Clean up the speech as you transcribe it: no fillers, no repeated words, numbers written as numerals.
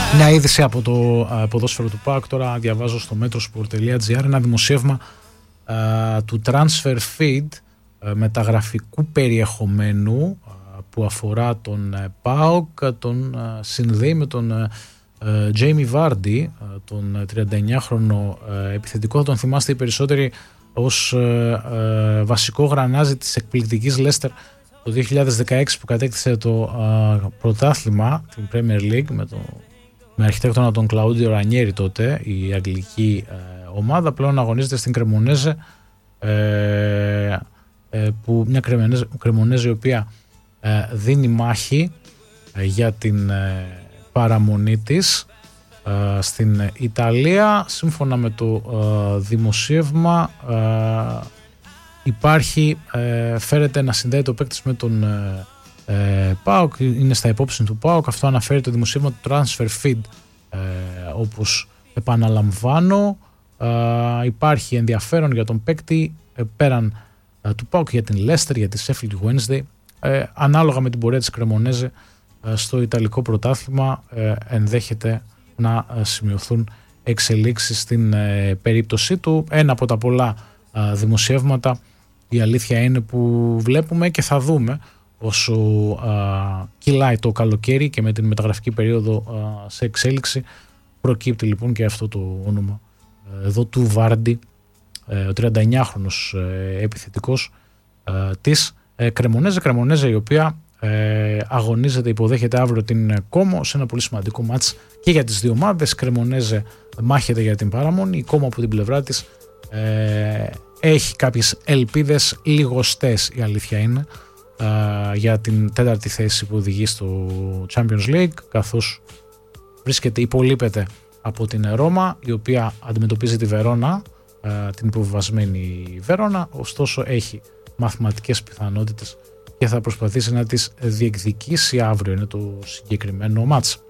Μια είδηση από το ποδόσφαιρο του ΠΑΟΚ. Τώρα διαβάζω στο metrosport.gr ένα δημοσίευμα του Transfer Feed μεταγραφικού περιεχομένου που αφορά τον ΠΑΟΚ, τον συνδέει με τον Jamie Vardy, τον 39χρονο επιθετικό. Θα τον θυμάστε οι περισσότεροι ως βασικό γρανάζι της εκπληκτικής Leicester το 2016 που κατέκτησε το πρωτάθλημα, την Premier League, με αρχιτέκτονα τον Κλαούντιο Ρανιέρι τότε, η αγγλική ομάδα. Πλέον αγωνίζεται στην Κρεμονέζε, που μια Κρεμονέζε η οποία δίνει μάχη για την παραμονή της στην Ιταλία. Σύμφωνα με το δημοσίευμα φέρεται να συνδέεται ο παίκτης με τον ΠΑΟΚ, είναι στα υπόψη του ΠΑΟΚ. Αυτό αναφέρει το δημοσίευμα του Transfer Feed, όπως επαναλαμβάνω. Υπάρχει ενδιαφέρον για τον παίκτη πέραν του ΠΑΟΚ, για την Leicester, για τη Sheffield Wednesday. Ανάλογα με την πορεία της Κρεμονέζε στο Ιταλικό πρωτάθλημα ενδέχεται να σημειωθούν εξελίξεις στην περίπτωσή του. Ένα από τα πολλά δημοσιεύματα, η αλήθεια είναι, που βλέπουμε και θα δούμε όσο κυλάει το καλοκαίρι και με την μεταγραφική περίοδο σε εξέλιξη. Προκύπτει λοιπόν και αυτό το όνομα εδώ του Βάρντι, ο 39χρονος επιθετικός της Κρεμονέζε, η οποία αγωνίζεται, υποδέχεται αύριο την Κόμο σε ένα πολύ σημαντικό μάτς και για τις δύο ομάδες. Κρεμονέζε μάχεται για την παραμονή, η Κόμο από την πλευρά της έχει κάποιες ελπίδες λιγοστές, η αλήθεια είναι, για την τέταρτη θέση που οδηγεί στο Champions League, καθώς υπολείπεται από την Ρώμα, η οποία αντιμετωπίζει τη Βερόνα, την υποβιβασμένη Βερόνα. Ωστόσο έχει μαθηματικές πιθανότητες και θα προσπαθήσει να τις διεκδικήσει. Αύριο είναι το συγκεκριμένο μάτς.